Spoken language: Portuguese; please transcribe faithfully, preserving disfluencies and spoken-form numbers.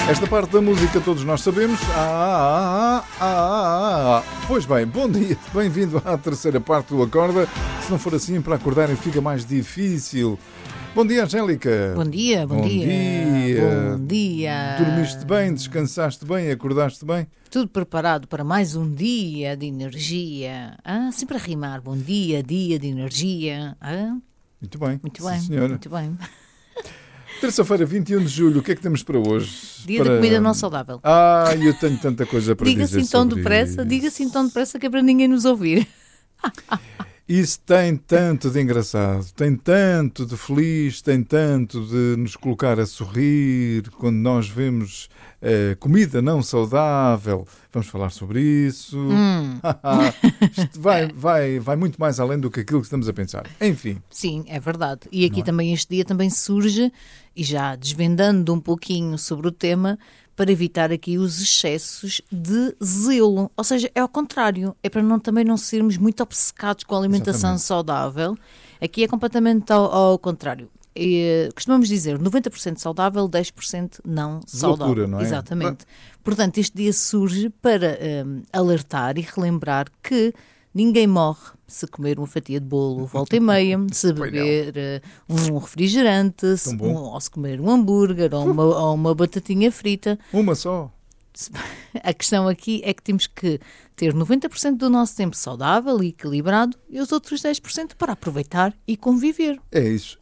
Esta parte da música todos nós sabemos. Ah, ah, ah, ah, ah. Pois bem, bom dia, bem-vindo à terceira parte do Acorda. Se não for assim, para acordarem fica mais difícil. Bom dia, Angélica. Bom dia, bom, bom dia. dia. Bom dia. Dormiste bem, descansaste bem, acordaste bem? Tudo preparado para mais um dia de energia. Ah, sempre a rimar. Bom dia, dia de energia. Ah, muito bem. Muito sim, bem, senhora. muito bem. Terça-feira, vinte e um de julho, o que é que temos para hoje? Dia para... da comida não saudável. Ah, eu tenho tanta coisa para diga dizer assim tão sobre depressa, isso. diga assim tão depressa que é para ninguém nos ouvir. Isso tem tanto de engraçado, tem tanto de feliz, tem tanto de nos colocar a sorrir quando nós vemos uh, comida não saudável. Vamos falar sobre isso. Hum. Isto vai, vai, vai muito mais além do que aquilo que estamos a pensar. Enfim. Sim, é verdade. E aqui é? também este dia também surge, e já desvendando um pouquinho sobre o tema, para evitar aqui os excessos de zelo. Ou seja, é ao contrário. É para não, também não sermos muito obcecados com a alimentação Exatamente. saudável. Aqui é completamente ao, ao contrário. E, costumamos dizer noventa por cento saudável, dez por cento não saudável. Loucura, não é? Exatamente. Portanto, este dia surge para um, alertar e relembrar que ninguém morre se comer uma fatia de bolo volta e meia, se beber uh, um refrigerante, se, um, ou se comer um hambúrguer ou uma, ou uma batatinha frita. Uma só. A questão aqui é que temos que ter noventa por cento do nosso tempo saudável e equilibrado e os outros dez por cento para aproveitar e conviver. É isso.